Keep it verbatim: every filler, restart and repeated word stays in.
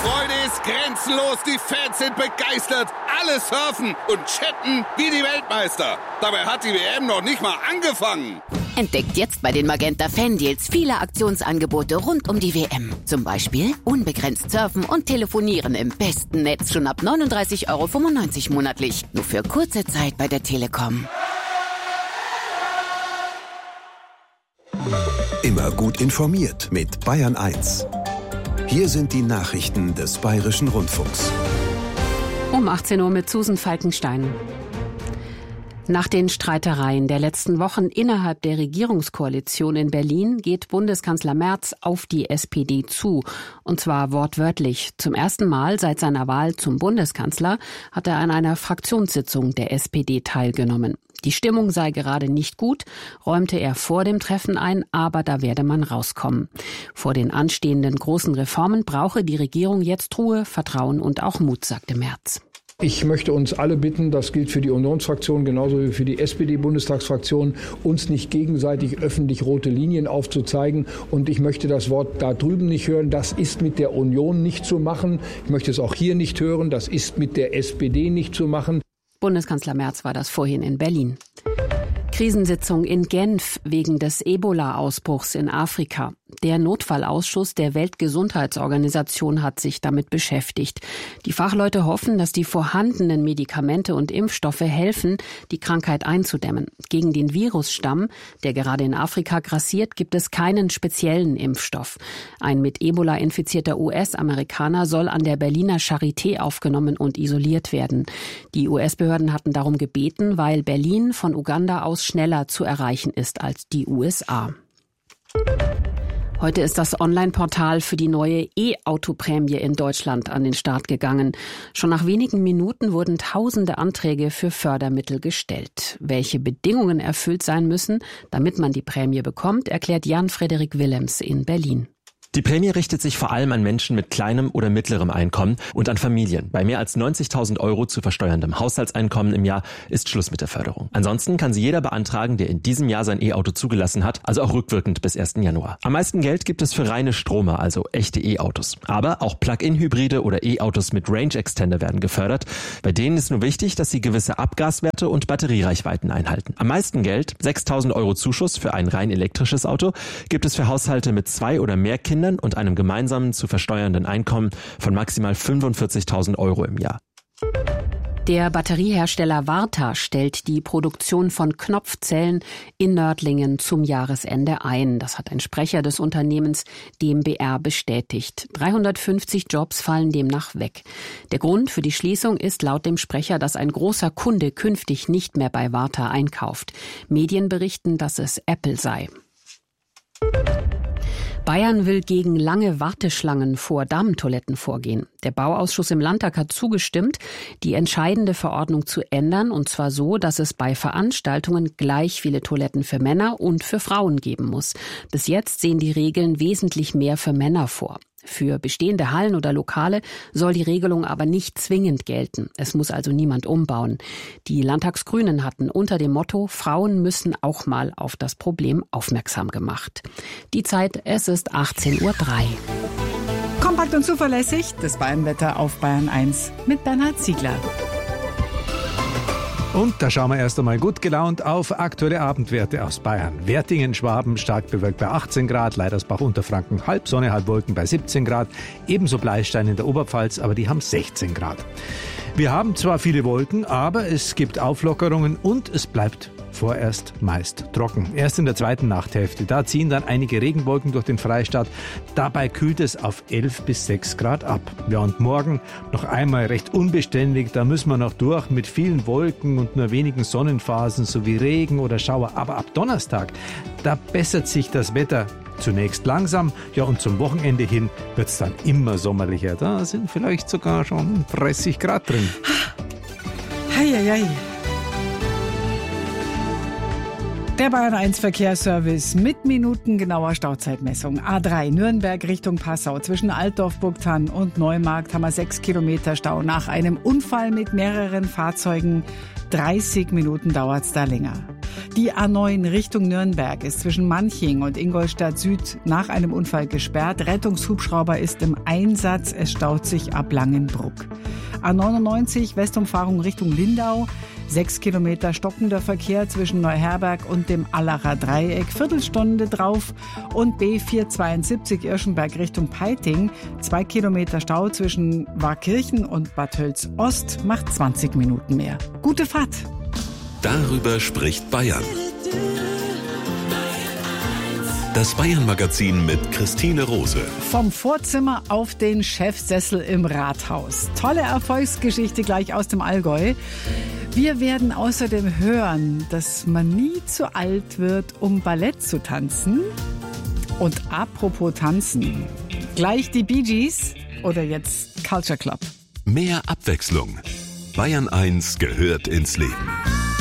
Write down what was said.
Freude ist grenzenlos, die Fans sind begeistert, alle surfen und chatten wie die Weltmeister. Dabei hat die W M noch nicht mal angefangen. Entdeckt jetzt bei den Magenta Fandeals viele Aktionsangebote rund um die W M. Zum Beispiel unbegrenzt surfen und telefonieren im besten Netz schon ab neununddreißig Euro fünfundneunzig monatlich. Nur für kurze Zeit bei der Telekom. Immer gut informiert mit Bayern eins. Hier sind die Nachrichten des Bayerischen Rundfunks. Um achtzehn Uhr mit Susan Falkenstein. Nach den Streitereien der letzten Wochen innerhalb der Regierungskoalition in Berlin geht Bundeskanzler Merz auf die S P D zu. Und zwar wortwörtlich. Zum ersten Mal seit seiner Wahl zum Bundeskanzler hat er an einer Fraktionssitzung der S P D teilgenommen. Die Stimmung sei gerade nicht gut, räumte er vor dem Treffen ein, aber da werde man rauskommen. Vor den anstehenden großen Reformen brauche die Regierung jetzt Ruhe, Vertrauen und auch Mut, sagte Merz. Ich möchte uns alle bitten, das gilt für die Unionsfraktion genauso wie für die S P D-Bundestagsfraktion, uns nicht gegenseitig öffentlich rote Linien aufzuzeigen. Und ich möchte das Wort da drüben nicht hören. Das ist mit der Union nicht zu machen. Ich möchte es auch hier nicht hören. Das ist mit der S P D nicht zu machen. Bundeskanzler Merz war das vorhin in Berlin. Krisensitzung in Genf wegen des Ebola-Ausbruchs in Afrika. Der Notfallausschuss der Weltgesundheitsorganisation hat sich damit beschäftigt. Die Fachleute hoffen, dass die vorhandenen Medikamente und Impfstoffe helfen, die Krankheit einzudämmen. Gegen den Virusstamm, der gerade in Afrika grassiert, gibt es keinen speziellen Impfstoff. Ein mit Ebola infizierter U S-Amerikaner soll an der Berliner Charité aufgenommen und isoliert werden. Die U S-Behörden hatten darum gebeten, weil Berlin von Uganda aus schneller zu erreichen ist als die U S A. Heute ist das Online-Portal für die neue E-Auto-Prämie in Deutschland an den Start gegangen. Schon nach wenigen Minuten wurden tausende Anträge für Fördermittel gestellt. Welche Bedingungen erfüllt sein müssen, damit man die Prämie bekommt, erklärt Jan-Frederik Willems in Berlin. Die Prämie richtet sich vor allem an Menschen mit kleinem oder mittlerem Einkommen und an Familien. Bei mehr als neunzigtausend Euro zu versteuerndem Haushaltseinkommen im Jahr ist Schluss mit der Förderung. Ansonsten kann sie jeder beantragen, der in diesem Jahr sein E-Auto zugelassen hat, also auch rückwirkend bis ersten Januar. Am meisten Geld gibt es für reine Stromer, also echte E-Autos. Aber auch Plug-in-Hybride oder E-Autos mit Range Extender werden gefördert. Bei denen ist nur wichtig, dass sie gewisse Abgaswerte und Batteriereichweiten einhalten. Am meisten Geld, sechstausend Euro Zuschuss für ein rein elektrisches Auto, gibt es für Haushalte mit zwei oder mehr Kindern und einem gemeinsamen zu versteuernden Einkommen von maximal fünfundvierzigtausend Euro im Jahr. Der Batteriehersteller Varta stellt die Produktion von Knopfzellen in Nördlingen zum Jahresende ein. Das hat ein Sprecher des Unternehmens D M B R bestätigt. dreihundertfünfzig Jobs fallen demnach weg. Der Grund für die Schließung ist laut dem Sprecher, dass ein großer Kunde künftig nicht mehr bei Varta einkauft. Medien berichten, dass es Apple sei. Bayern will gegen lange Warteschlangen vor Damentoiletten vorgehen. Der Bauausschuss im Landtag hat zugestimmt, die entscheidende Verordnung zu ändern, und zwar so, dass es bei Veranstaltungen gleich viele Toiletten für Männer und für Frauen geben muss. Bis jetzt sehen die Regeln wesentlich mehr für Männer vor. Für bestehende Hallen oder Lokale soll die Regelung aber nicht zwingend gelten. Es muss also niemand umbauen. Die Landtagsgrünen hatten unter dem Motto Frauen müssen auch mal auf das Problem aufmerksam gemacht. Die Zeit, es ist achtzehn Uhr drei. Kompakt und zuverlässig, das Bayernwetter auf Bayern eins mit Bernhard Ziegler. Und da schauen wir erst einmal gut gelaunt auf aktuelle Abendwerte aus Bayern. Wertingen, Schwaben stark bewölkt bei achtzehn Grad, Leidersbach, Unterfranken halb Sonne, halb Wolken bei siebzehn Grad, ebenso Bleistein in der Oberpfalz, aber die haben sechzehn Grad. Wir haben zwar viele Wolken, aber es gibt Auflockerungen und es bleibt vorerst meist trocken. Erst in der zweiten Nachthälfte, da ziehen dann einige Regenwolken durch den Freistaat. Dabei kühlt es auf elf bis sechs Grad ab. Ja, und morgen noch einmal recht unbeständig. Da müssen wir noch durch mit vielen Wolken und nur wenigen Sonnenphasen sowie Regen oder Schauer. Aber ab Donnerstag, da bessert sich das Wetter zunächst langsam. Ja, und zum Wochenende hin wird es dann immer sommerlicher. Da sind vielleicht sogar schon dreißig Grad drin. Hei, hei, hei. Der Bayern eins Verkehrsservice mit minutengenauer Stauzeitmessung. A drei Nürnberg Richtung Passau. Zwischen Altdorf, Burgthann und Neumarkt haben wir sechs Kilometer Stau. Nach einem Unfall mit mehreren Fahrzeugen. dreißig Minuten dauert es da länger. Die A neun Richtung Nürnberg ist zwischen Manching und Ingolstadt Süd nach einem Unfall gesperrt. Rettungshubschrauber ist im Einsatz. Es staut sich ab Langenbruck. A neunundneunzig Westumfahrung Richtung Lindau. Sechs Kilometer stockender Verkehr zwischen Neuherberg und dem Allacher Dreieck. Viertelstunde drauf. Und B vierhundertzweiundsiebzig Irschenberg Richtung Peiting. Zwei Kilometer Stau zwischen Warkirchen und Bad Tölz-Ost macht zwanzig Minuten mehr. Gute Fahrt. Darüber spricht Bayern. Das Bayern-Magazin mit Christine Rose. Vom Vorzimmer auf den Chefsessel im Rathaus. Tolle Erfolgsgeschichte gleich aus dem Allgäu. Wir werden außerdem hören, dass man nie zu alt wird, um Ballett zu tanzen. Und apropos tanzen, gleich die Bee Gees oder jetzt Culture Club. Mehr Abwechslung. Bayern eins gehört ins Leben.